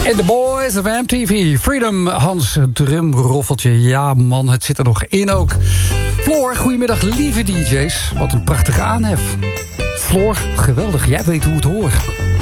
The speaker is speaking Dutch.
En de boys of MTV. Freedom, Hans, drumroffeltje. Ja man, het zit er nog in ook. Floor, goedemiddag lieve DJ's. Wat een prachtige aanhef. Floor, geweldig, jij weet hoe het hoort.